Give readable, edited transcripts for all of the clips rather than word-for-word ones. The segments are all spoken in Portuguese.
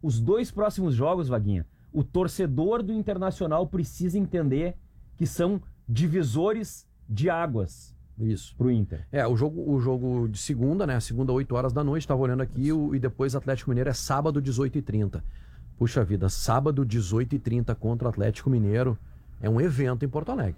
os 2 próximos jogos, Vaguinha, o torcedor do Internacional precisa entender que são divisores de águas. Isso. Pro Inter. O jogo de segunda, né? Segunda, 8 horas da noite, tava olhando aqui, e depois Atlético Mineiro é sábado, 18h30. Puxa vida, sábado, 18h30 contra o Atlético Mineiro é um evento em Porto Alegre.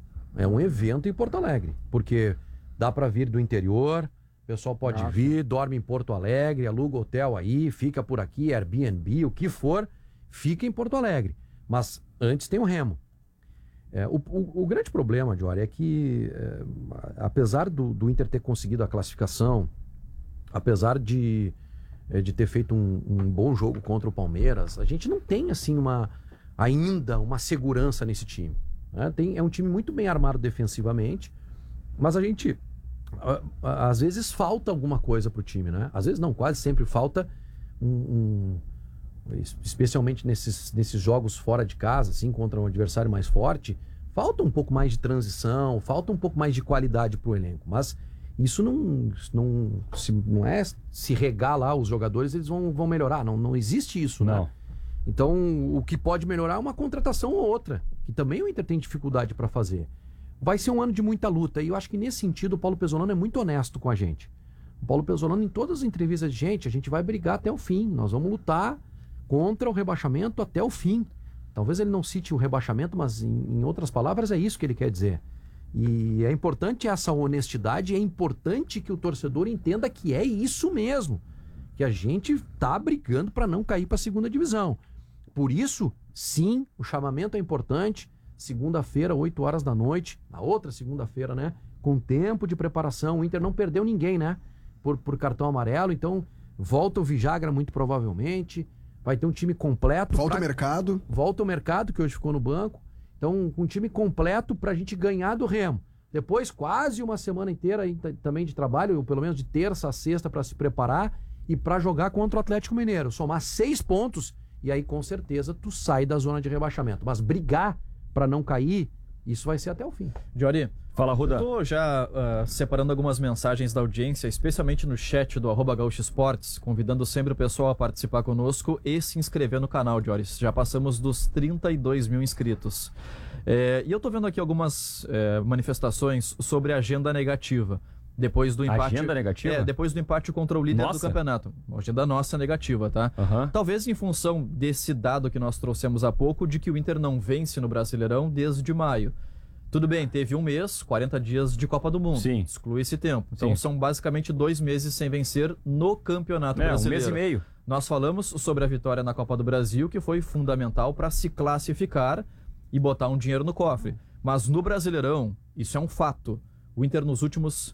Porque dá pra vir do interior, o pessoal pode vir, dorme em Porto Alegre, aluga hotel aí, fica por aqui, Airbnb, o que for, fica em Porto Alegre. Mas antes tem o Remo. O grande problema, Jory, é que apesar do Inter ter conseguido a classificação, apesar de ter feito um bom jogo contra o Palmeiras, a gente não tem assim ainda uma segurança nesse time, né? É um time muito bem armado defensivamente, mas a gente às vezes falta alguma coisa pro time, né? Às vezes não, quase sempre falta especialmente nesses jogos fora de casa, assim, contra um adversário mais forte, falta um pouco mais de transição, falta um pouco mais de qualidade pro elenco. Mas isso não é se regar lá os jogadores, eles vão melhorar. Não existe isso, não, né? Então, o que pode melhorar é uma contratação ou outra, que também o Inter tem dificuldade para fazer. Vai ser um ano de muita luta, e eu acho que nesse sentido o Paulo Pesolano é muito honesto com a gente. O Paulo Pesolano, em todas as entrevistas, a gente vai brigar até o fim, nós vamos lutar contra o rebaixamento até o fim. Talvez ele não cite o rebaixamento, mas em outras palavras é isso que ele quer dizer. E é importante essa honestidade, é importante que o torcedor entenda que é isso mesmo, que a gente está brigando para não cair para a segunda divisão. Por isso, sim, o chamamento é importante. Segunda-feira, 8 horas da noite, na outra segunda-feira, né? Com tempo de preparação, o Inter não perdeu ninguém, né? Por cartão amarelo, então volta o Vijagra muito provavelmente. Vai ter um time completo. Volta o Mercado, que hoje ficou no banco. Então, um time completo pra gente ganhar do Remo. Depois, quase uma semana inteira aí, também de trabalho, ou pelo menos de terça a sexta, pra se preparar e pra jogar contra o Atlético Mineiro. Somar 6 pontos e aí, com certeza, tu sai da zona de rebaixamento. Mas brigar pra não cair, isso vai ser até o fim. Jory, fala, Ruda. Eu tô já separando algumas mensagens da audiência, especialmente no chat do @Gaúcho Esportes, convidando sempre o pessoal a participar conosco e se inscrever no canal, Jory. Já passamos dos 32 mil inscritos. E eu tô vendo aqui algumas manifestações sobre agenda negativa. Depois do empate. Agenda negativa? Depois do empate contra o líder do campeonato. Agenda nossa negativa, tá? Uhum. Talvez em função desse dado que nós trouxemos há pouco, de que o Inter não vence no Brasileirão desde maio. Tudo bem, teve um mês, 40 dias de Copa do Mundo. Sim. Exclui esse tempo. Então Sim. são basicamente 2 meses sem vencer no Campeonato Brasileiro. 1 mês e meio. Nós falamos sobre a vitória na Copa do Brasil, que foi fundamental para se classificar e botar um dinheiro no cofre. Mas no Brasileirão, isso é um fato. O Inter nos últimos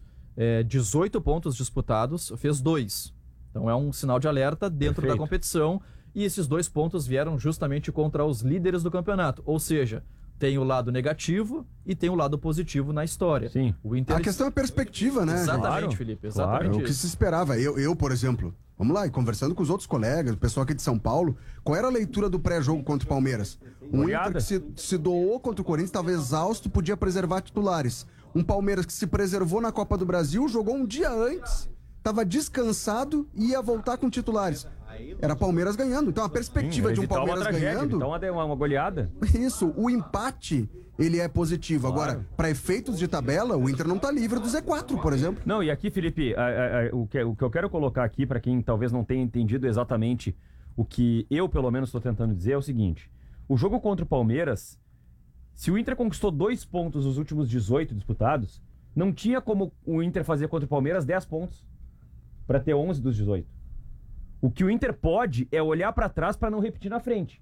18 pontos disputados fez 2. Então é um sinal de alerta dentro da competição. E esses 2 pontos vieram justamente contra os líderes do campeonato. Ou seja, tem o lado negativo e tem o lado positivo na história. Sim. A questão é perspectiva, né? Exatamente, Claro. Felipe. Exatamente O que se esperava. Eu, por exemplo, vamos lá, e conversando com os outros colegas, o pessoal aqui de São Paulo, qual era a leitura do pré-jogo contra o Palmeiras? Um Inter que se doou contra o Corinthians, estava exausto, podia preservar titulares. Um Palmeiras que se preservou na Copa do Brasil, jogou um dia antes, estava descansado e ia voltar com titulares. Era Palmeiras ganhando. Então a perspectiva de um Palmeiras ganhando... Então uma goleada. Isso, o empate, ele é positivo. Claro. Agora, para efeitos de tabela, o Inter não tá livre do Z4, por exemplo. Não, e aqui, Felipe, o que eu quero colocar aqui, para quem talvez não tenha entendido exatamente o que eu, pelo menos, estou tentando dizer, é o seguinte. O jogo contra o Palmeiras, se o Inter conquistou 2 pontos nos últimos 18 disputados, não tinha como o Inter fazer contra o Palmeiras 10 pontos para ter 11 dos 18. O que o Inter pode é olhar para trás para não repetir na frente.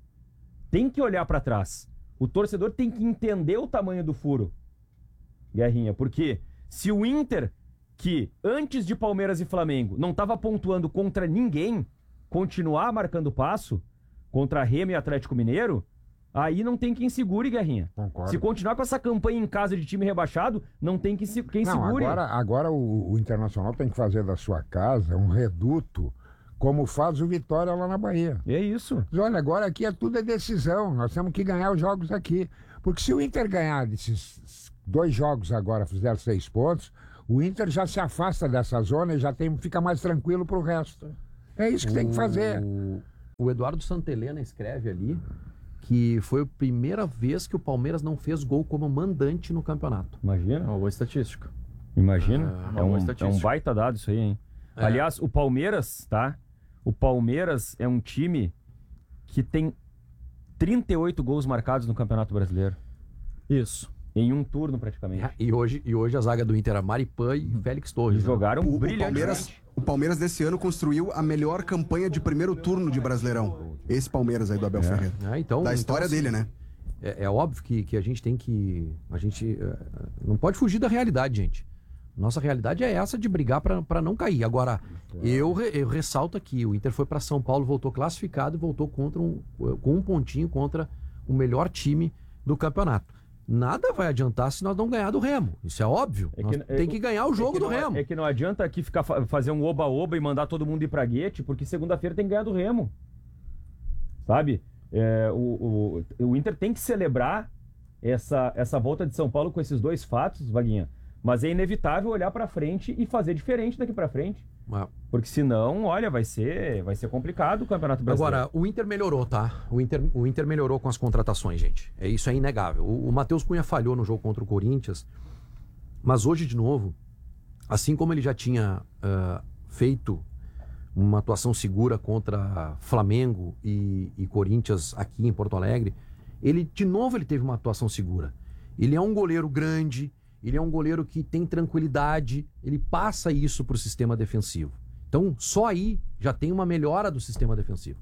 Tem que olhar para trás. O torcedor tem que entender o tamanho do furo, Guerrinha, porque se o Inter, que antes de Palmeiras e Flamengo não estava pontuando contra ninguém, continuar marcando passo contra Remo e Atlético Mineiro, aí não tem quem segure, Guerrinha. Concordo. Se continuar com essa campanha em casa de time rebaixado, não tem quem segure. Agora o Internacional tem que fazer da sua casa um reduto, como faz o Vitória lá na Bahia. É isso. Mas olha, agora aqui tudo é decisão. Nós temos que ganhar os jogos aqui. Porque se o Inter ganhar desses 2 jogos agora, fizer 6 pontos, o Inter já se afasta dessa zona e já fica mais tranquilo pro resto. É isso que tem que fazer. O Eduardo Santelena escreve ali que foi a primeira vez que o Palmeiras não fez gol como mandante no campeonato. Imagina. É uma boa estatística. Imagina. Uma boa É estatística. um baita dado isso aí, hein? Aliás, o Palmeiras, tá? O Palmeiras é um time que tem 38 gols marcados no Campeonato Brasileiro. Isso. Em um turno, praticamente. E hoje a zaga do Inter é Maripã e Félix Torres. Eles jogaram O brilhantemente. Palmeiras desse ano construiu a melhor campanha de primeiro turno de Brasileirão. Esse Palmeiras aí do Abel Ferreira. Então, Da história assim, dele, né? É óbvio que a gente tem que... A gente não pode fugir da realidade, gente. Nossa realidade é essa de brigar para não cair. Agora, eu ressalto aqui, o Inter foi para São Paulo, voltou classificado e voltou com um pontinho contra o melhor time do campeonato. Nada vai adiantar se nós não ganhar do Remo. Isso é óbvio. Tem que ganhar o jogo do Remo. É que não adianta aqui fazer um oba-oba e mandar todo mundo ir pra guete, porque segunda-feira tem que ganhar do Remo. Sabe? O Inter tem que celebrar essa volta de São Paulo com esses dois fatos, Vaguinha. Mas é inevitável olhar pra frente e fazer diferente daqui pra frente. Porque senão, olha, vai ser complicado o Campeonato Brasileiro. Agora, o Inter melhorou, tá? O Inter melhorou com as contratações, gente. Isso é inegável. O Matheus Cunha falhou no jogo contra o Corinthians, mas hoje, de novo, assim como ele já tinha feito uma atuação segura contra Flamengo e Corinthians aqui em Porto Alegre, ele teve uma atuação segura. Ele é um goleiro grande, ele é um goleiro que tem tranquilidade, ele passa isso para o sistema defensivo. Então, só aí já tem uma melhora do sistema defensivo.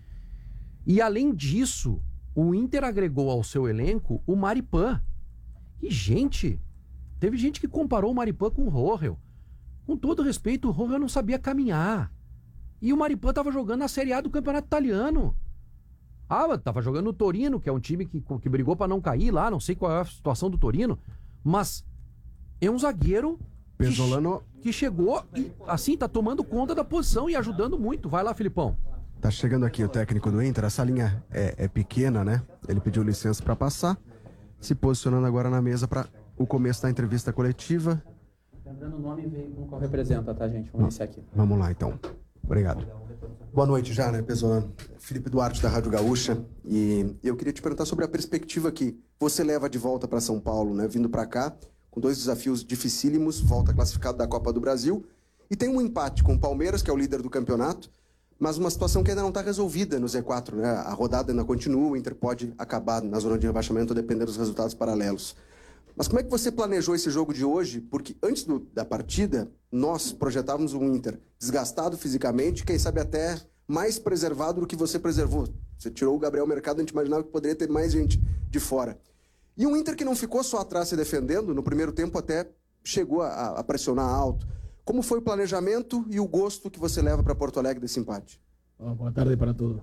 E além disso, o Inter agregou ao seu elenco o Maripã. E, teve gente que comparou o Maripã com o Rohel. Com todo respeito, o Rohel não sabia caminhar. E o Maripã estava jogando na Série A do Campeonato Italiano. Estava jogando no Torino, que é um time que brigou para não cair lá, não sei qual é a situação do Torino, mas é um zagueiro Pesolano que chegou e, assim, tá tomando conta da posição e ajudando muito. Vai lá, Filipão. tá chegando aqui o técnico do Inter. A salinha é pequena, né? Ele pediu licença para passar. Se posicionando agora na mesa para o começo da entrevista coletiva. Lembrando o nome e veio com qual representa, tá, gente? Vamos iniciar aqui. Vamos lá, então. Obrigado. Boa noite já, né, Pesolano? Felipe Duarte, da Rádio Gaúcha. E eu queria te perguntar sobre a perspectiva que você leva de volta para São Paulo, né? Vindo para cá, com 2 desafios dificílimos, volta classificado da Copa do Brasil. E tem um empate com o Palmeiras, que é o líder do campeonato, mas uma situação que ainda não está resolvida no Z4, né? A rodada ainda continua, o Inter pode acabar na zona de rebaixamento, dependendo dos resultados paralelos. Mas como é que você planejou esse jogo de hoje? Porque antes da partida, nós projetávamos um Inter desgastado fisicamente, quem sabe até mais preservado do que você preservou. Você tirou o Gabriel Mercado, a gente imaginava que poderia ter mais gente de fora. E um Inter que não ficou só atrás se defendendo, no primeiro tempo até chegou a pressionar alto. Como foi o planejamento e o gosto que você leva para Porto Alegre desse empate? Boa tarde para todos.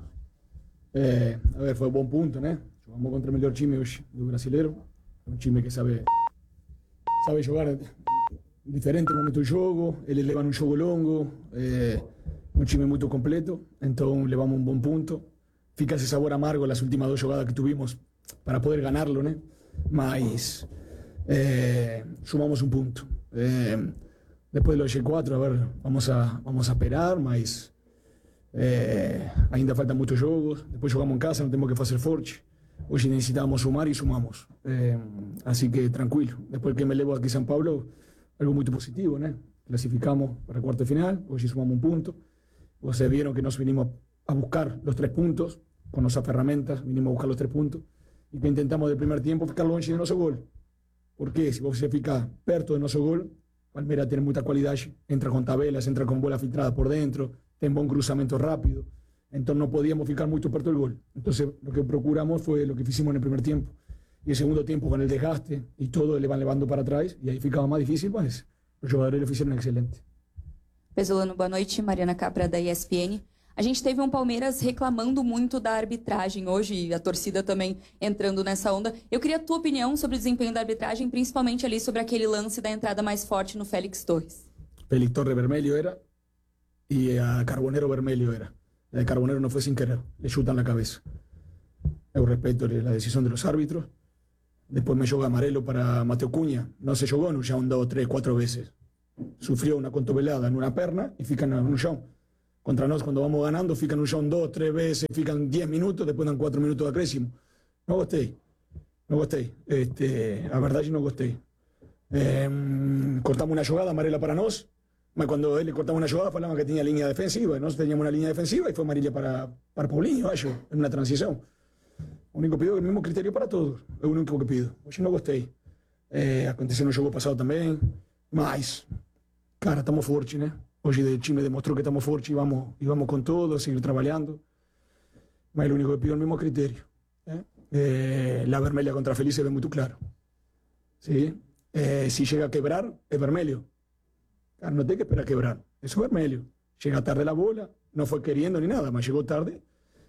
A ver, foi um bom ponto, né? Jogamos contra o melhor time hoje do brasileiro. Um time que sabe jogar em diferentes momentos do jogo. Eles levam um jogo longo. Um time muito completo. Então levamos um bom ponto. Fica esse sabor amargo nas últimas 2 jogadas que tivemos para poder ganarlo, né? Mas sumamos um ponto. Depois do G4, a ver, vamos a esperar, mas ainda faltam muitos jogos. Depois jogamos em casa, não temos que fazer forte. Hoje necesitamos sumar e sumamos. Assim que tranquilo. Depois que me levo aqui em São Paulo, algo muito positivo, né? Classificamos para a quarta final, hoje sumamos um ponto. Vocês viram que nós vinimos a buscar os 3 pontos, com nossas ferramentas, vinimos a buscar os 3 pontos, e que intentamos, no primeiro tempo, ficar longe do nosso gol. Porque se você fica perto do nosso gol, Palmeiras tem muita qualidade, entra com tabelas, entra com bola filtrada por dentro, tem bom cruzamento rápido. Então no podíamos ficar muito perto del gol. Entonces lo que procuramos fue lo que hicimos en el primer tiempo. Y el segundo tiempo, con el desgaste y todo, le van levando para atrás y ahí ficaba más difícil, mas os jogadores lo fizeram excelente. Pesolano, boa noite. Mariana Capra, da ESPN. A gente teve um Palmeiras reclamando muito da arbitragem hoje e a torcida também entrando nessa onda. Eu queria a tua opinião sobre o desempenho da arbitragem, principalmente ali sobre aquele lance da entrada mais forte no Félix Torres. Félix Torres vermelho era e a Carbonero vermelho era. La de Carbonero no fue sin querer, le chutan la cabeza. Yo respeto la decisión de los árbitros. Después me jogó amarelo para Mateo Cunha. No se jugó no chão 2, 3, 4 veces. Sufrió una cotovelada en una perna y fica no chão. Contra nós, quando vamos ganando, fica no chão 2, 3 vezes, ficam 10 minutos, depois dão 4 minutos de acréscimo. Não gostei. A verdade, não gostei. Cortamos uma jogada amarela para nós, mas quando ele cortava uma jogada, falavam que tinha linha defensiva. Nós teníamos uma linha defensiva e foi amarela para Paulinho, acho, em uma transição. O único que pido é o mesmo critério para todos. É o único que pido. Hoje não gostei. Aconteceu no jogo passado também, mas, cara, estamos fortes, né? Hoje o time demonstrou que estamos fortes e vamos com todo, seguir trabalhando. Mas o único que pido é o mesmo critério. La vermelha contra Feliz se ve muito claro. ¿Sí? Si chega a quebrar, é vermelho. Cara, não tem que esperar a quebrar. Isso é vermelho. Chega tarde a bola, não foi querendo nem nada, mas chegou tarde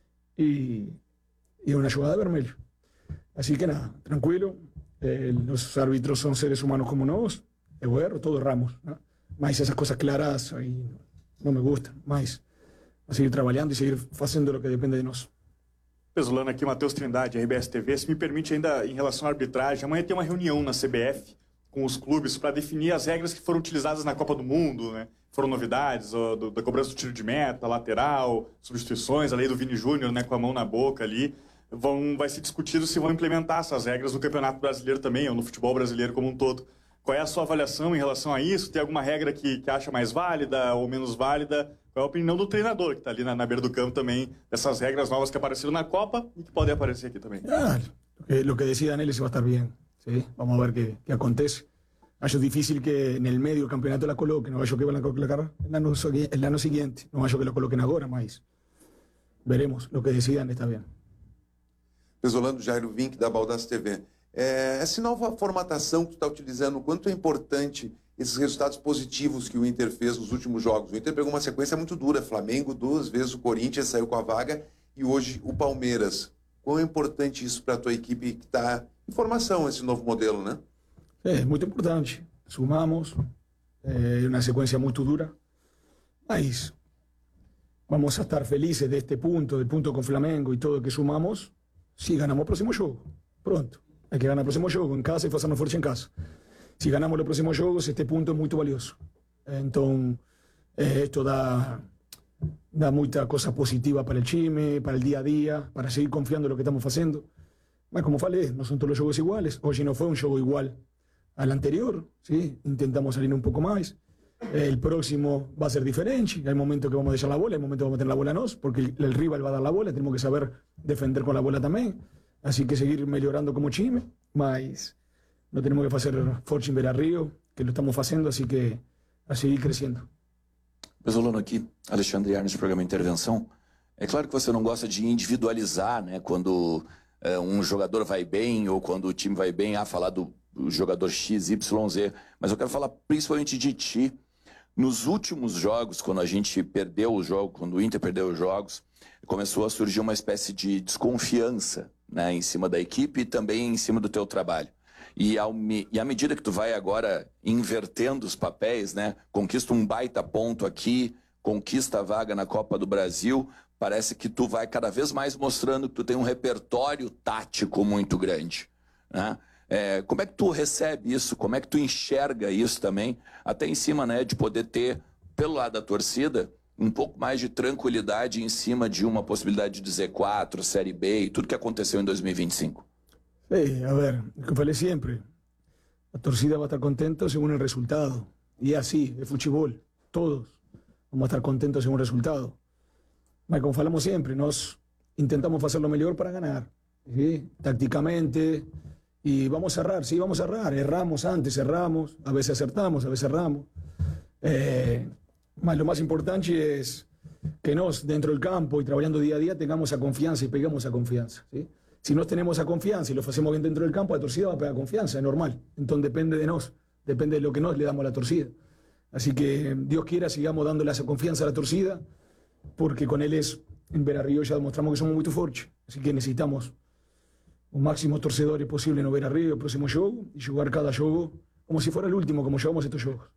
e é uma jogada de vermelho. Assim que nada, tranquilo. Los árbitros são seres humanos como nós. Eu erro, todos erramos, né? Mas essas coisas claras aí não me gustam. Mas a seguir trabalhando e seguir fazendo o que depende de nós. Pesolano aqui, Matheus Trindade, RBS TV. Se me permite ainda em relação à arbitragem, amanhã tem uma reunião na CBF com os clubes para definir as regras que foram utilizadas na Copa do Mundo, né? Foram novidades, da cobrança do tiro de meta, lateral, substituições, a lei do Vini Júnior, né, com a mão na boca ali. Vai ser discutido se vão implementar essas regras no Campeonato Brasileiro também, ou no futebol brasileiro como um todo. Qual é a sua avaliação em relação a isso? Tem alguma regra que acha mais válida ou menos válida? Qual é a opinião do treinador, que está ali na beira do campo também, dessas regras novas que apareceram na Copa e que podem aparecer aqui também? Lo que decidan eles vai estar bem. ¿Sí? Vamos a ver qué acontece. Acho difícil que en el medio del campeonato la coloquen. No acho que van a colocar el año siguiente. No acho que la coloquen agora, mas veremos. Lo que decidan está bem. Pesolano, Jairo Vink, da Baldaço TV. Essa nova formatação que tu está utilizando, o quanto é importante esses resultados positivos que o Inter fez nos últimos jogos? O Inter pegou uma sequência muito dura. Flamengo, 2 vezes o Corinthians saiu com a vaga e hoje o Palmeiras. Quão é importante isso para a tua equipe que está em formação, esse novo modelo, né? É muito importante. Sumamos, uma sequência muito dura, mas vamos a estar felizes deste ponto, del ponto com Flamengo e todo que sumamos, se ganamos o próximo jogo. Pronto. Hay que ganar el próximo juego en casa y hacernos fuerte en casa. Si ganamos los próximos juegos, este punto es muy valioso. Entonces, esto da mucha cosa positiva para el time, para el día a día, para seguir confiando en lo que estamos haciendo. Mas, como falei, no son todos los juegos iguales. Hoy no fue un juego igual al anterior, ¿sí? Intentamos salir un poco más. El próximo va a ser diferente. Hay momentos que vamos a dejar la bola, hay momentos que vamos a tener la bola nosotros, porque el rival va a dar la bola, tenemos que saber defender con la bola también. Así que seguir melhorando como time, mas não temos que fazer forte em Beira Rio, que lo estamos fazendo, assim que a seguir crescendo. Pesolano aqui, Alexandre Arnes, programa Intervenção. É claro que você não gosta de individualizar, né? Quando um jogador vai bem ou quando o time vai bem, falar do jogador X, Y, Z. Mas eu quero falar principalmente de ti. Nos últimos jogos, quando a gente perdeu o jogo, quando o Inter perdeu os jogos, começou a surgir uma espécie de desconfiança, né, em cima da equipe e também em cima do teu trabalho. E à medida que tu vai agora invertendo os papéis, né, conquista um baita ponto aqui, conquista a vaga na Copa do Brasil, parece que tu vai cada vez mais mostrando que tu tem um repertório tático muito grande, né? Como é que tu recebe isso? Como é que tu enxerga isso também? Até em cima, né, de poder ter, pelo lado da torcida, um pouco mais de tranquilidade em cima de uma possibilidade de Z4, Série B e tudo que aconteceu em 2025. Sí, a ver, lo que falei sempre, a torcida vai estar contenta según el resultado. E é assim, é futebol, todos vamos estar contentos según o resultado. Mas como falamos sempre, nós intentamos fazer o melhor para ganhar, ¿sí? Tácticamente, e vamos a errar, sí, vamos a errar. Erramos antes, erramos, a veces acertamos, a veces erramos. Mas lo más importante es que nós, dentro del campo y trabajando día a día, tengamos a confianza y pegamos a confianza, ¿sí? Si nós tenemos a confianza y lo hacemos bien dentro del campo, la torcida va a pegar confianza, es normal. Entonces depende de nós, depende de lo que nós le damos a la torcida. Así que Dios quiera, sigamos dándole esa confianza a la torcida, porque con eles, en Beira Rio, ya demostramos que somos muy fuertes. Así que necesitamos os máximos torcedores posible no Beira Rio, el próximo jogo, y jugar cada jogo como si fuera el último, como jugamos estos jogos.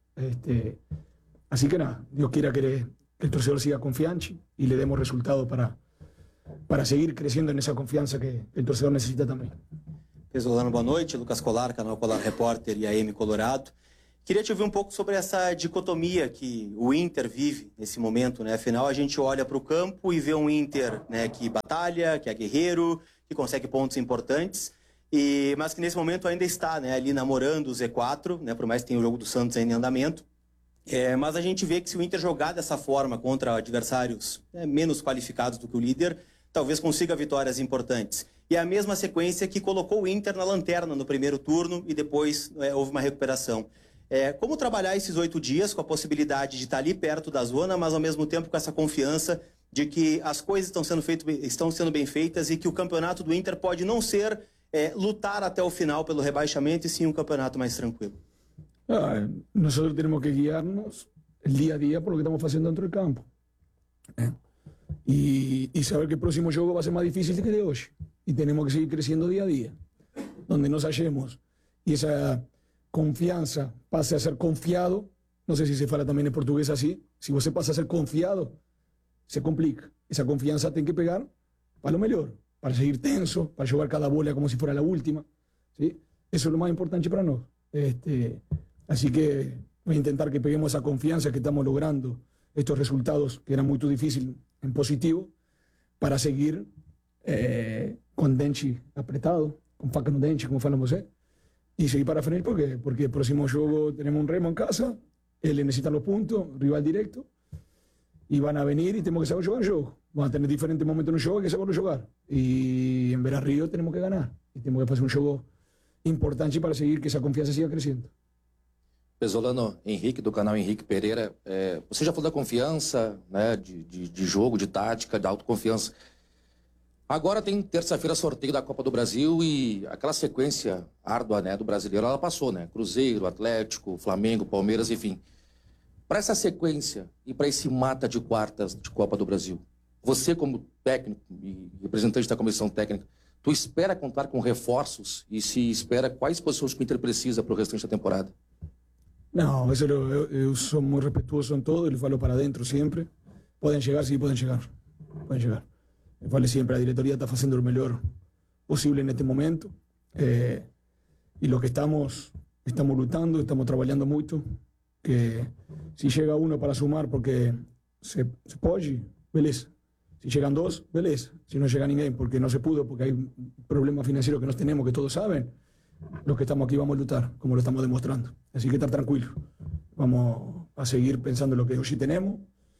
Así que nada, Dios quiera que el torcedor siga confiante y le demos resultado para seguir crescendo nessa confiança que o torcedor necessita também. Pesolano, boa noite. Lucas Colar, canal Colar Repórter e AM Colorado. Queria te ouvir um pouco sobre essa dicotomia que o Inter vive nesse momento, né? Afinal, a gente olha para o campo e vê um Inter, né, que batalha, que é guerreiro, que consegue pontos importantes, mas que nesse momento ainda está, né, ali namorando o Z4, né, por mais que tenha o jogo do Santos ainda em andamento. Mas a gente vê que se o Inter jogar dessa forma contra adversários menos qualificados do que o líder, talvez consiga vitórias importantes. E é a mesma sequência que colocou o Inter na lanterna no primeiro turno e depois houve uma recuperação. Como trabalhar esses 8 dias com a possibilidade de estar ali perto da zona, mas ao mesmo tempo com essa confiança de que as coisas estão sendo bem feitas e que o campeonato do Inter pode não ser lutar até o final pelo rebaixamento e sim um campeonato mais tranquilo? Nós temos que guiar-nos dia a dia por lo que estamos fazendo dentro do campo. E saber que o próximo jogo vai ser mais difícil do que de hoje. E temos que seguir crescendo dia a dia. Onde nos achemos e essa confiança passa a ser confiado, não sei se se fala também em português assim, se você passa a ser confiado, se complica. Essa confiança tem que pegar para o melhor, para seguir tenso, para jogar cada bola como se fosse a última. ¿Sí? Eso es lo más importante para nós. Así que voy a intentar que peguemos esa confianza que estamos logrando, estos resultados que eran muy difíciles en positivo, para seguir con dente apretado, con faca no dente, como falam você, y seguir para frente porque el próximo juego tenemos un Remo en casa, él necesita los puntos, rival directo, y van a venir y tenemos que saber jugar el juego. Van a tener diferentes momentos en el juego, hay que saberlo jugar. Y en Beira Río tenemos que ganar, y tenemos que hacer un juego importante para seguir que essa confiança siga crescendo. Pesolano, Henrique, do canal Henrique Pereira, você já falou da confiança, né, de jogo, de tática, da autoconfiança. Agora tem terça-feira sorteio da Copa do Brasil e aquela sequência árdua, né, do brasileiro, ela passou, né? Cruzeiro, Atlético, Flamengo, Palmeiras, enfim. Para essa sequência e para esse mata de quartas de Copa do Brasil, você como técnico e representante da comissão técnica, tu espera contar com reforços e se espera quais posições que o Inter precisa para o restante da temporada? Não, eu sou muito respetuoso em todo, eu falo para dentro sempre. Podem chegar, sim, podem chegar. Podem chegar. Eu falo sempre, a diretoria está fazendo o melhor possível neste momento. E o que estamos lutando, estamos trabalhando muito. Que se chega um para sumar, porque se pode, beleza. Se chegam 2, beleza. Se não chega ninguém, porque não se pudo, porque há problemas financeiros que nós temos, que todos sabem, los que estamos aquí vamos a lutar, como lo estamos demostrando. Así que estar tranquilos. Vamos a seguir pensando en lo que hoy tenemos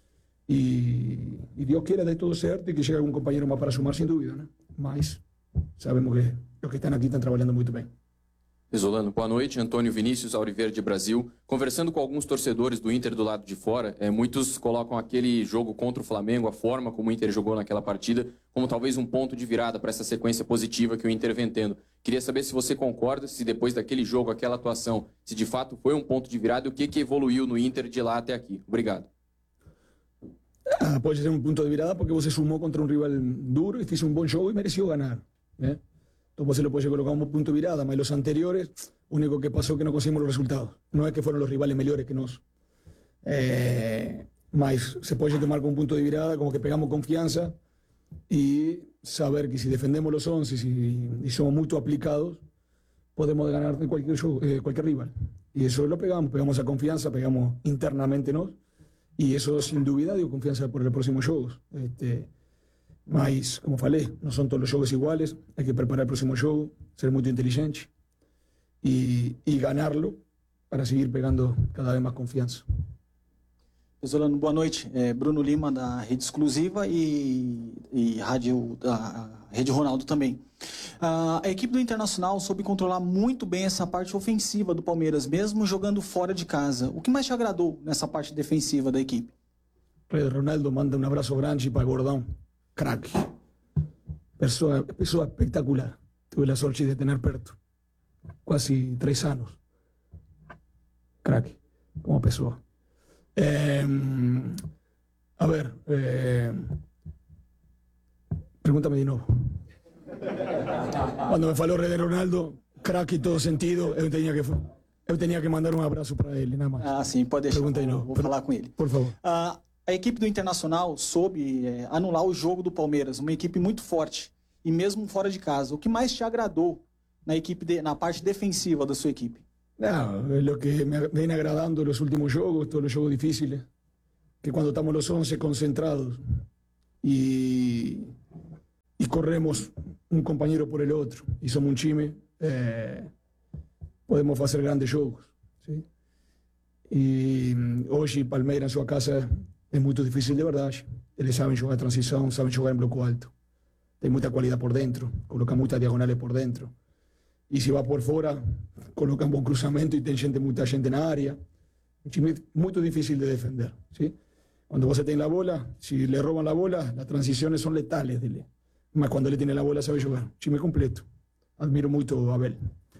y Dios quiera de todo certo y que llegue algún compañero más para sumar, sin duda, né? Mas sabemos que los que están aquí están trabajando muito bem. Pesolano, boa noite. Antônio Vinícius, Auriverde Brasil. Conversando com alguns torcedores do Inter do lado de fora, muitos colocam aquele jogo contra o Flamengo, a forma como o Inter jogou naquela partida, como talvez um ponto de virada para essa sequência positiva que o Inter vem tendo. Queria saber se você concorda, se depois daquele jogo, aquela atuação, se de fato foi um ponto de virada e o que evoluiu no Inter de lá até aqui. Obrigado. Pode ser um ponto de virada porque você sumou contra um rival duro e fez um bom jogo e mereceu ganhar, né? Então você lo puede colocar como punto de virada, mas los anteriores, lo único que pasó es que no conseguimos los resultados. No es que fueron los rivales mejores que nos. Mas se puede tomar como punto de virada, como que pegamos confianza y saber que si defendemos los 11 y somos muy aplicados, podemos ganar de cualquier rival. Y eso lo pegamos a confianza, pegamos internamente nos, y eso sin duda dio confianza por los próximos juegos. Mas, como falei, não são todos os jogos iguais, hay que preparar o próximo jogo, ser muito inteligente e ganhá-lo para seguir pegando cada vez mais confiança. Pesolano, boa noite. Bruno Lima, da Rede Exclusiva e da Rede Ronaldo também. A equipe do Internacional soube controlar muito bem essa parte ofensiva do Palmeiras, mesmo jogando fora de casa. O que mais te agradou nessa parte defensiva da equipe? Ronaldo manda um abraço grande para Gordão. Crack, pessoa espectacular. Tuve a sorte de ter perto, quase 3 anos. Crack, como pessoa. A ver, pregúntame de novo. Quando me falou de Ronaldo, crack em todo sentido, eu tinha que mandar um abraço para ele, nada mais. Ah, sim, pode deixar. Pergunta de novo. Vou falar com ele. Por favor. A equipe do Internacional soube anular o jogo do Palmeiras, uma equipe muito forte, e mesmo fora de casa. O que mais te agradou na parte defensiva da sua equipe? No, es lo que me viene agradando los últimos juegos, todos los juegos difíciles, que cuando estamos los 11 concentrados y corremos un compañero por el otro y somos un time, podemos hacer grandes jogos. ¿Sí? E hoje Palmeiras em sua casa é muito difícil de verdade. Eles sabem jogar transição, sabem jogar em bloco alto. Tem muita qualidade por dentro, colocam muitas diagonais por dentro. E se vai por fora, colocam bom cruzamento e tem muita gente na área. Um time muito difícil de defender. ¿Sí? Quando você tem a bola, se le roubam a bola, as transições são letales dele. Mas quando ele tem a bola, sabe jogar. Time completo. Admiro muito o Abel.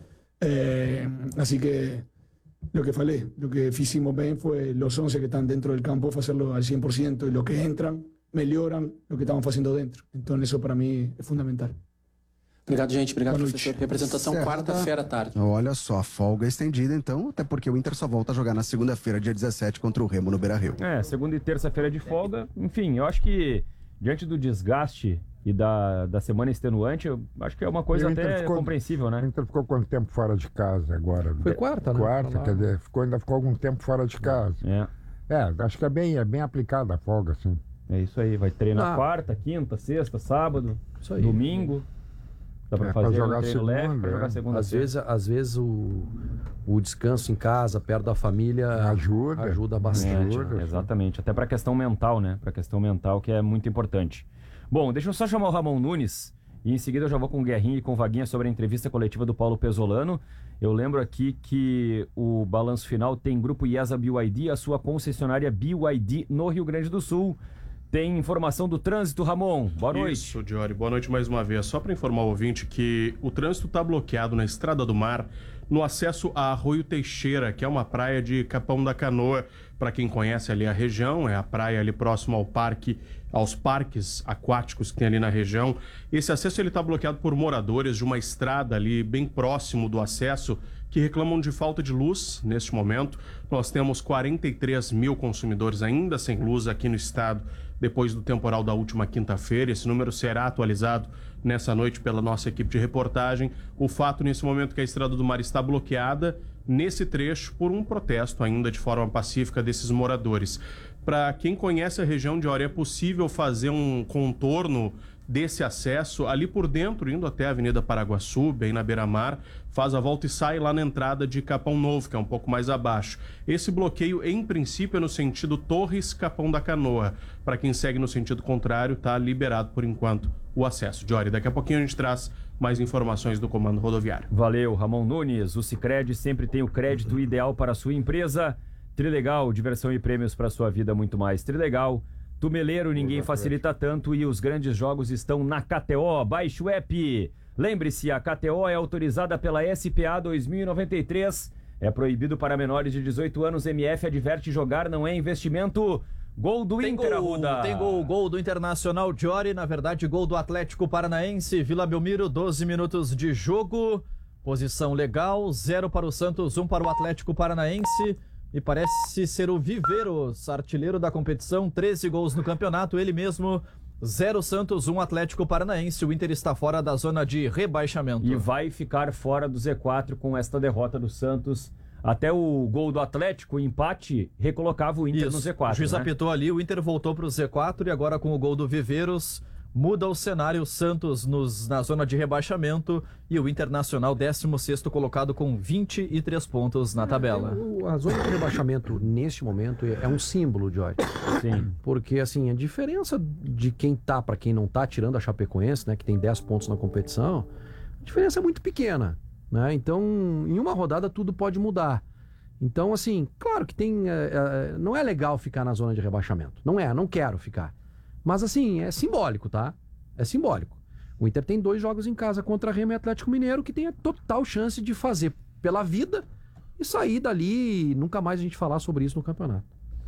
Assim que lo que falei, lo que hicimos bien fue los 11 que están dentro del campo hacerlo al 100% y los que entran melhoram lo que estamos fazendo dentro. Então isso para mim é fundamental. Obrigado, gente. Obrigado, professor. Representação quarta-feira à tarde. Olha só, a folga estendida então, até porque o Inter só volta a jogar na segunda-feira, dia 17, contra o Remo no Beira-Rio. Segunda e terça-feira de folga. Enfim, eu acho que diante do desgaste e da semana extenuante, eu acho que é uma coisa até compreensível, né? O Inter ficou quanto tempo fora de casa agora? Foi quarta, né? Quarta, quer dizer, ainda ficou algum tempo fora de casa. Acho que é bem aplicada a folga, sim. É isso aí, vai treinar quarta, quinta, sexta, sábado, domingo. Dá pra fazer jogar segunda. Às vezes o descanso em casa, perto da família, ajuda bastante. Exatamente, até pra questão mental, né? Pra questão mental, que é muito importante. Bom, deixa eu só chamar o Ramon Nunes e em seguida eu já vou com o Guerrinha e com o Vaguinha sobre a entrevista coletiva do Paulo Pezzolano. Eu lembro aqui que o balanço final tem Grupo IESA BYD, a sua concessionária BYD no Rio Grande do Sul. Tem informação do trânsito, Ramon. Boa noite. Isso, Diori. Boa noite mais uma vez. Só para informar o ouvinte que o trânsito está bloqueado na Estrada do Mar, no acesso a Arroio Teixeira, que é uma praia de Capão da Canoa. Para quem conhece ali a região, é a praia ali próximo ao parque, aos parques aquáticos que tem ali na região. Esse acesso ele está bloqueado por moradores de uma estrada ali bem próximo do acesso, que reclamam de falta de luz neste momento. Nós temos 43 mil consumidores ainda sem luz aqui no estado depois do temporal da última quinta-feira. Esse número será atualizado nessa noite pela nossa equipe de reportagem. O fato nesse momento que a Estrada do Mar está bloqueada nesse trecho por um protesto ainda de forma pacífica desses moradores. Para quem conhece a região de Ori, é possível fazer um contorno desse acesso ali por dentro, indo até a Avenida Paraguaçu, bem na beira-mar, faz a volta e sai lá na entrada de Capão Novo, que é um pouco mais abaixo. Esse bloqueio, em princípio, é no sentido Torres-Capão da Canoa. Para quem segue no sentido contrário, está liberado por enquanto o acesso. Diori, daqui a pouquinho a gente traz mais informações do Comando Rodoviário. Valeu, Ramon Nunes. O Sicredi sempre tem o crédito ideal para a sua empresa. Trilegal, diversão e prêmios para a sua vida, muito mais. Trilegal. Tumeleiro, ninguém facilita tanto e os grandes jogos estão na KTO. Baixe o app. Lembre-se, a KTO é autorizada pela SPA 2093. É proibido para menores de 18 anos. MF adverte: jogar não é investimento. Gol do Inter, Arruda. Tem gol do Internacional, Diori. Na verdade, gol do Atlético Paranaense. Vila Belmiro, 12 minutos de jogo. Posição legal. 0 para o Santos, 1 para o Atlético Paranaense. E parece ser o Viveiros, artilheiro da competição, 13 gols no campeonato, ele mesmo, 0 Santos, 1 Atlético Paranaense. O Inter está fora da zona de rebaixamento. E vai ficar fora do Z4 com esta derrota do Santos. Até o gol do Atlético, o empate, recolocava o Inter no Z4. O juiz apitou ali, o Inter voltou para o Z4 e agora com o gol do Viveiros, muda o cenário. Santos na zona de rebaixamento e o Internacional 16º colocado com 23 pontos na tabela. A zona de rebaixamento neste momento é um símbolo, Jorge. Sim. Porque assim, a diferença de quem tá para quem não tá, tirando a Chapecoense, né, que tem 10 pontos na competição, a diferença é muito pequena, né? Então, em uma rodada tudo pode mudar. Então, assim, claro que não é legal ficar na zona de rebaixamento. Não quero ficar. Mas assim, é simbólico, tá? É simbólico. O Inter tem 2 jogos em casa contra Remo e Atlético Mineiro, que tem a total chance de fazer pela vida e sair dali e nunca mais a gente falar sobre isso no campeonato.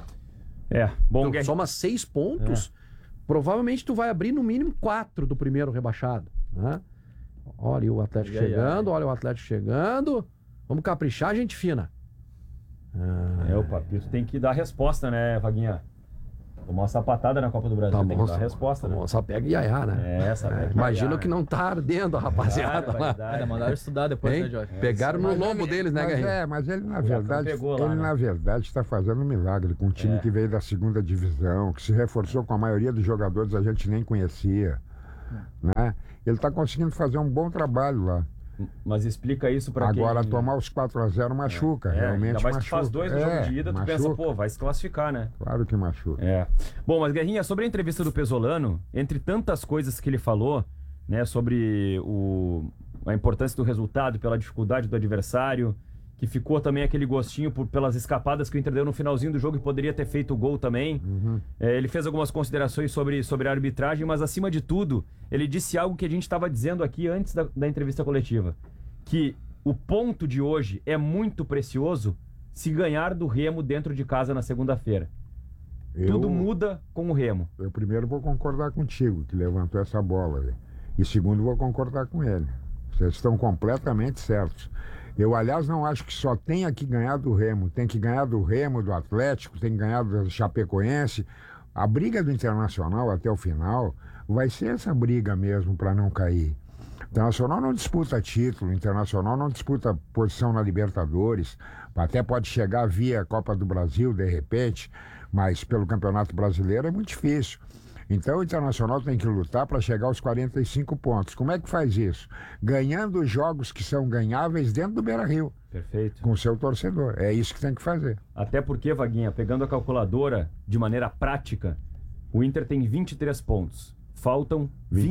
Bom, então, soma 6 pontos, provavelmente tu vai abrir no mínimo 4 do primeiro rebaixado, né? Olha o Atlético chegando, olha o Atlético chegando. Vamos caprichar, gente fina. O Papito tem que dar resposta, né, Vaguinha? Tomou uma sapatada na Copa do Brasil, tem que dar a resposta, né? Só pega e iaiá, né? Imagina que não tá ardendo a rapaziada lá. Mandaram estudar depois, né, Jorge? Pegaram no lombo deles, né, Guerrinha? Mas ele, na verdade, está fazendo um milagre com um time que veio da segunda divisão, que se reforçou com a maioria dos jogadores a gente nem conhecia, né? Ele está conseguindo fazer um bom trabalho lá. Mas explica isso pra quem... Agora, tomar os 4-0 machuca, realmente machuca. machuca. Faz 2 no jogo de ida, tu pensa, pô, vai se classificar, né? Claro que machuca. Bom, mas Guerrinha, sobre a entrevista do Pesolano, entre tantas coisas que ele falou, né, sobre a importância do resultado, pela dificuldade do adversário, que ficou também aquele gostinho pelas escapadas que o Inter deu no finalzinho do jogo e poderia ter feito o gol também. Ele fez algumas considerações sobre a arbitragem, mas acima de tudo, ele disse algo que a gente estava dizendo aqui antes da entrevista coletiva, que o ponto de hoje é muito precioso se ganhar do Remo dentro de casa na segunda-feira. Tudo muda com o Remo. Eu primeiro vou concordar contigo, que levantou essa bola aí. E segundo, vou concordar com ele. Vocês estão completamente certos. Eu, aliás, não acho que só tenha que ganhar do Remo. Tem que ganhar do Remo, do Atlético, tem que ganhar do Chapecoense. A briga do Internacional até o final vai ser essa briga mesmo para não cair. O Internacional não disputa título, o Internacional não disputa posição na Libertadores. Até pode chegar via Copa do Brasil, de repente, mas pelo Campeonato Brasileiro é muito difícil. Então o Internacional tem que lutar para chegar aos 45 pontos. Como é que faz isso? Ganhando os jogos que são ganháveis dentro do Beira-Rio. Perfeito. Com o seu torcedor. É isso que tem que fazer. Até porque, Vaguinha, pegando a calculadora de maneira prática, o Inter tem 23 pontos. Faltam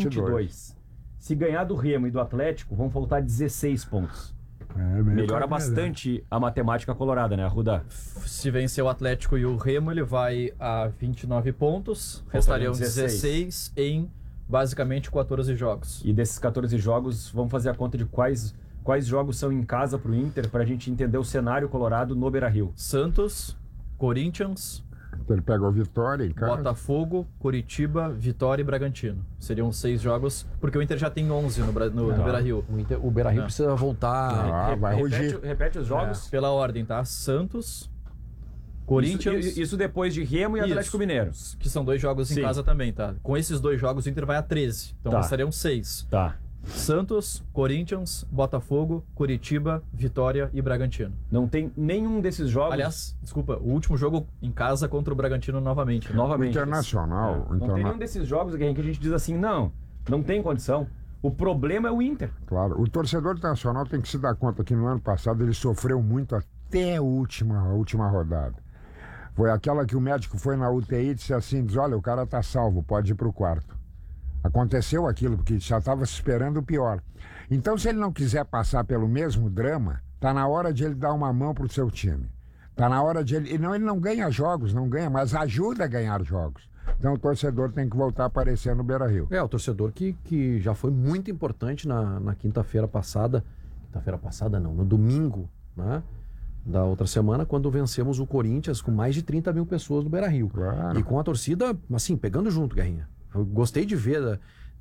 22. Se ganhar do Remo e do Atlético, vão faltar 16 pontos. Melhora bastante a matemática colorada, né, Arruda? Se vencer o Atlético e o Remo, ele vai a 29 pontos. Restariam 16 em basicamente 14 jogos. E desses 14 jogos, vamos fazer a conta de quais jogos são em casa pro Inter, pra gente entender o cenário colorado no Beira-Rio. Santos, Corinthians... Ele pega o Vitória em casa. Botafogo, Curitiba, Vitória e Bragantino. Seriam 6 jogos, porque o Inter já tem 11 no Beira-Rio. O Beira-Rio precisa voltar... vai rugir. Repete os jogos? Pela ordem, tá? Santos, Corinthians... Isso depois de Remo e Atlético Mineiro. Que são 2 jogos em casa também, tá? Com esses 2 jogos, o Inter vai a 13. Então seriam 6. Tá. Santos, Corinthians, Botafogo, Curitiba, Vitória e Bragantino. Não tem nenhum desses jogos... Aliás, desculpa, o último jogo em casa contra o Bragantino novamente. O Internacional. Não tem nenhum desses jogos que a gente diz assim, não tem condição. O problema é o Inter. Claro, o torcedor internacional tem que se dar conta que no ano passado ele sofreu muito até a última rodada. Foi aquela que o médico foi na UTI e disse assim, olha, o cara tá salvo, pode ir pro quarto. Aconteceu aquilo, porque já estava se esperando o pior. Então, se ele não quiser passar pelo mesmo drama, tá na hora de ele dar uma mão pro seu time. Tá na hora de ele... Ele não ganha jogos, mas ajuda a ganhar jogos. Então, o torcedor tem que voltar a aparecer no Beira-Rio. O torcedor que já foi muito importante na quinta-feira passada. Quinta-feira passada não, no domingo, né? Da outra semana, quando vencemos o Corinthians com mais de 30 mil pessoas no Beira-Rio. Claro. E com a torcida, assim, pegando junto, Guerrinha. Eu gostei de ver,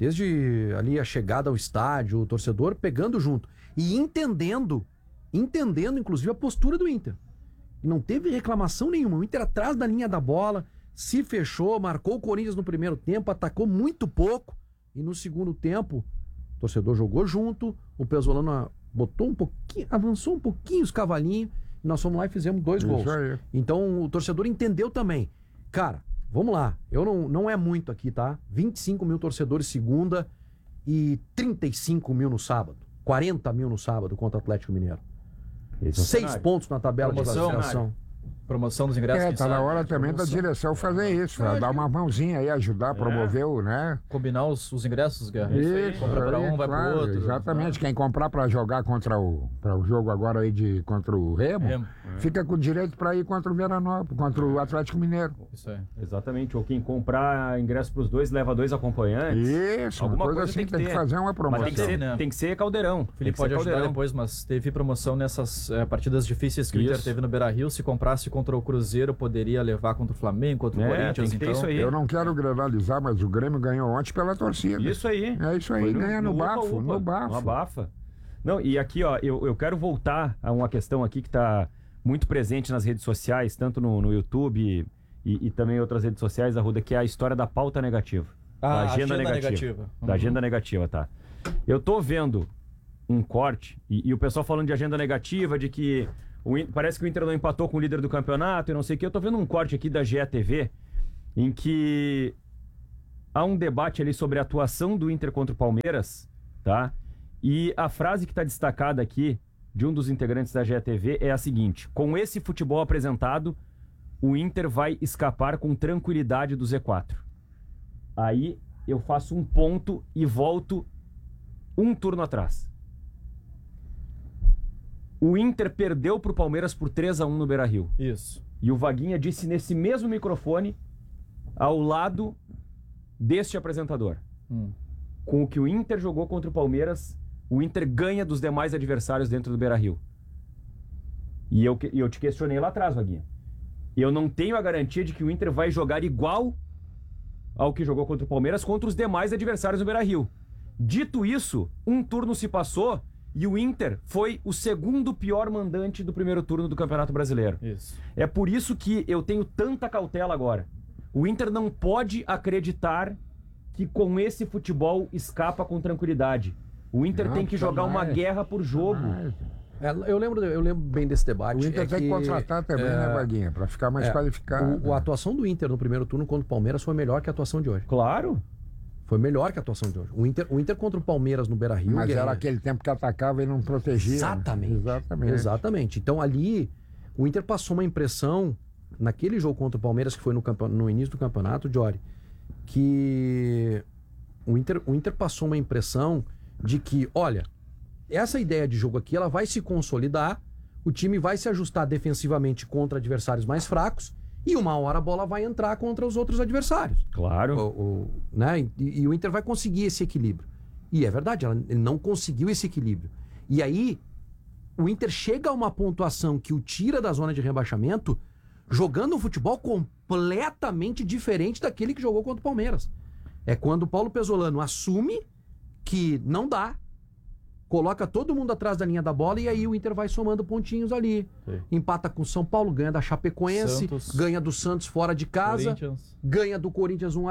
desde ali a chegada ao estádio, o torcedor pegando junto e entendendo inclusive a postura do Inter. Não teve reclamação nenhuma, o Inter atrás da linha da bola, se fechou, marcou o Corinthians no primeiro tempo, atacou muito pouco e no segundo tempo o torcedor jogou junto, o Pesolano botou um pouquinho, avançou um pouquinho os cavalinhos e nós fomos lá e fizemos 2 gols. Aí. Então o torcedor entendeu também. Cara, vamos lá, não é muito aqui, tá? 25 mil torcedores segunda e 35 mil no sábado. 40 mil no sábado contra o Atlético Mineiro. 6 pontos na tabela de classificação. Promoção dos ingressos. Tá na hora também da direção fazer isso, dar uma mãozinha aí, ajudar a promover o, né? Combinar os ingressos, Guerra. Isso, compra para um, vai para o outro. Exatamente, quem comprar para jogar contra o jogo agora aí contra o Remo. Fica com direito para ir contra o Veranópolis, contra o Atlético Mineiro. Isso é, exatamente. Ou quem comprar ingresso para os 2 leva 2 acompanhantes. Isso, alguma coisa assim tem que fazer uma promoção. Mas tem que ser caldeirão. O Felipe pode ajudar depois, mas teve promoção nessas partidas difíceis que o Inter teve no Beira-Rio. Se comprasse contra o Cruzeiro, poderia levar contra o Flamengo, contra o Corinthians. Então, isso aí. Eu não quero granalizar, mas o Grêmio ganhou ontem pela torcida. Isso aí. É isso aí, ganha no bafo. No abafa. Não, e aqui, ó, eu quero voltar a uma questão aqui que está muito presente nas redes sociais, tanto no YouTube e também outras redes sociais, Arruda, que é a história da pauta negativa. Da agenda negativa. Da agenda negativa, tá. Eu tô vendo um corte, e o pessoal falando de agenda negativa, de que parece que o Inter não empatou com o líder do campeonato e não sei o que. Eu tô vendo um corte aqui da GE.TV, em que há um debate ali sobre a atuação do Inter contra o Palmeiras, tá? E a frase que está destacada aqui de um dos integrantes da GE.TV é a seguinte: com esse futebol apresentado, o Inter vai escapar com tranquilidade do Z4. Aí eu faço um ponto e volto um turno atrás. O Inter perdeu pro Palmeiras por 3-1 no Beira-Rio. Isso. E o Vaguinha disse nesse mesmo microfone, ao lado deste apresentador: com o que o Inter jogou contra o Palmeiras, o Inter ganha dos demais adversários dentro do Beira-Rio. E eu te questionei lá atrás, Vaguinha. Eu não tenho a garantia de que o Inter vai jogar igual ao que jogou contra o Palmeiras contra os demais adversários do Beira-Rio. Dito isso, um turno se passou e o Inter foi o segundo pior mandante do primeiro turno do Campeonato Brasileiro. Isso. É por isso que eu tenho tanta cautela agora. O Inter não pode acreditar que com esse futebol escapa com tranquilidade. O Inter tem que jogar uma guerra por jogo. Eu lembro bem desse debate. O Inter tem que contratar também, né, Vaguinha? Para ficar mais qualificado. A atuação do Inter no primeiro turno contra o Palmeiras foi melhor que a atuação de hoje. Claro. Foi melhor que a atuação de hoje. O Inter contra o Palmeiras no Beira-Rio... Mas era aquele tempo que atacava e não protegia. Exatamente. Então ali, o Inter passou uma impressão, naquele jogo contra o Palmeiras, que foi no início do campeonato, Jory, que o Inter passou uma impressão de que, olha, essa ideia de jogo aqui, ela vai se consolidar, o time vai se ajustar defensivamente contra adversários mais fracos, e uma hora a bola vai entrar contra os outros adversários. Claro. Né? E o Inter vai conseguir esse equilíbrio. E é verdade, ele não conseguiu esse equilíbrio. E aí, o Inter chega a uma pontuação que o tira da zona de rebaixamento, jogando um futebol completamente diferente daquele que jogou contra o Palmeiras. É quando o Paulo Pesolano assume que não dá, coloca todo mundo atrás da linha da bola e aí o Inter vai somando pontinhos ali. Sim. Empata com o São Paulo, ganha da Chapecoense, ganha do Santos fora de casa, ganha do Corinthians 1-0.